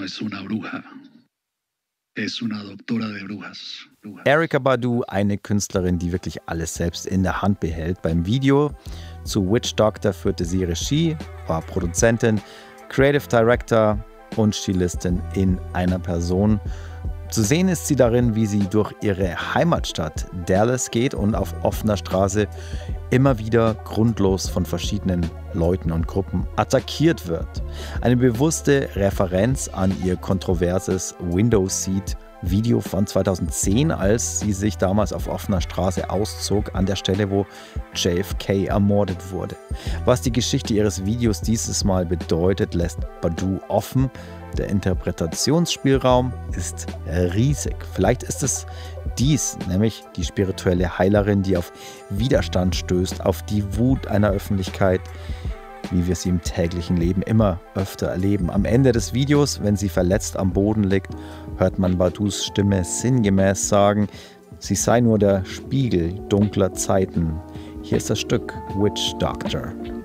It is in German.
es una bruja. Es una doctora de brujas. Erykah Badu, eine Künstlerin, die wirklich alles selbst in der Hand behält. Beim Video zu Witch Doctor führte sie Regie, war Produzentin, Creative Director und Stilistin in einer Person. Zu sehen ist sie darin, wie sie durch ihre Heimatstadt Dallas geht und auf offener Straße immer wieder grundlos von verschiedenen Leuten und Gruppen attackiert wird. Eine bewusste Referenz an ihr kontroverses Window-Seat-Video von 2010, als sie sich damals auf offener Straße auszog, an der Stelle, wo JFK ermordet wurde. Was die Geschichte ihres Videos dieses Mal bedeutet, lässt Badu offen. Der Interpretationsspielraum ist riesig. Vielleicht ist es dies, nämlich die spirituelle Heilerin, die auf Widerstand stößt, auf die Wut einer Öffentlichkeit, wie wir sie im täglichen Leben immer öfter erleben. Am Ende des Videos, wenn sie verletzt am Boden liegt, hört man Badus Stimme sinngemäß sagen, sie sei nur der Spiegel dunkler Zeiten. Hier ist das Stück Witch Doctor.